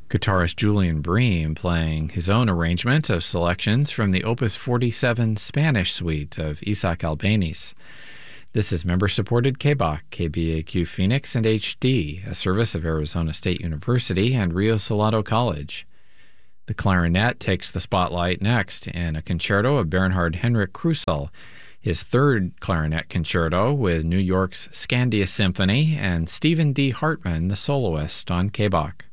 Guitarist Julian Bream playing his own arrangement of selections from the Opus 47 Spanish suite of Isaac Albéniz. This is member-supported KBAQ, KBAQ Phoenix, and HD, a service of Arizona State University and Rio Salado College. The clarinet takes the spotlight next in a concerto of Bernhard Henrik Krusel, his third clarinet concerto with New York's Scandia Symphony and Stephen D. Hartman, the soloist, on KBAQ.